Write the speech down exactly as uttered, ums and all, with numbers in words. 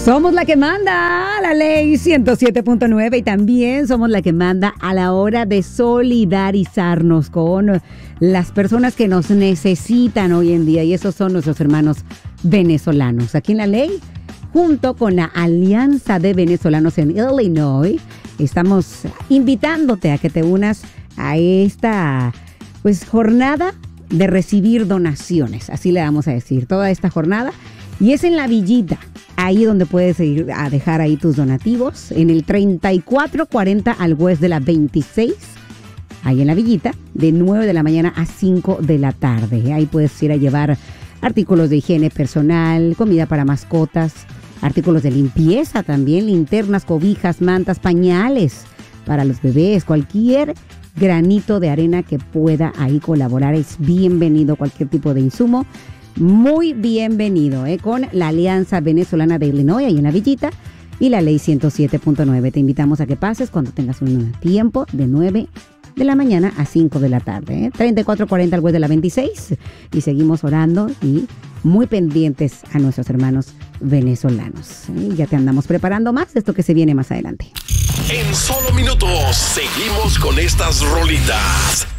Somos la que manda la ley ciento siete punto nueve y también somos la que manda a la hora de solidarizarnos con las personas que nos necesitan hoy en día, y esos son nuestros hermanos venezolanos. Aquí en la ley, junto con la Alianza de Venezolanos en Illinois, estamos invitándote a que te unas a esta pues jornada de recibir donaciones, así le vamos a decir, toda esta jornada, y es en La Villita. Ahí donde puedes ir a dejar ahí tus donativos, en el treinta y cuatro cuarenta al West de la veintiséis, ahí en La Villita, de nueve de la mañana a cinco de la tarde. Ahí puedes ir a llevar artículos de higiene personal, comida para mascotas, artículos de limpieza también, linternas, cobijas, mantas, pañales para los bebés, cualquier granito de arena que pueda ahí colaborar es bienvenido, cualquier tipo de insumo. Muy bienvenido, ¿eh? Con la Alianza Venezolana de Illinois, ahí en La Villita, y la ley ciento siete punto nueve. Te invitamos a que pases cuando tengas un tiempo de nueve de la mañana a cinco de la tarde, ¿eh? treinta y cuatro cuarenta al West de la veintiséis. Y seguimos orando y muy pendientes a nuestros hermanos venezolanos, ¿eh? Ya te andamos preparando más de esto que se viene más adelante. En solo minutos seguimos con estas rolitas.